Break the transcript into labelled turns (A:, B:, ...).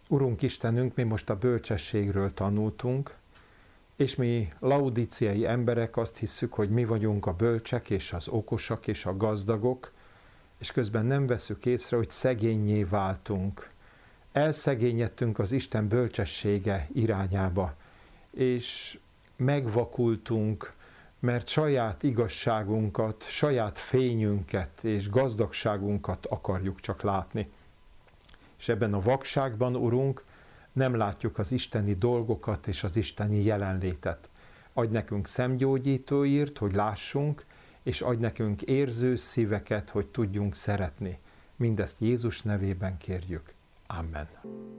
A: Urunk Istenünk, mi most a bölcsességről tanultunk, és mi laudíciai emberek azt hisszük, hogy mi vagyunk a bölcsek és az okosak és a gazdagok, és közben nem veszük észre, hogy szegénnyé váltunk. Elszegényedtünk az Isten bölcsessége irányába, és megvakultunk, mert saját igazságunkat, saját fényünket és gazdagságunkat akarjuk csak látni. És ebben a vakságban, Urunk, nem látjuk az isteni dolgokat és az isteni jelenlétet. Adj nekünk szemgyógyítóírt, hogy lássunk, és adj nekünk érző szíveket, hogy tudjunk szeretni. Mindezt Jézus nevében kérjük. Amen.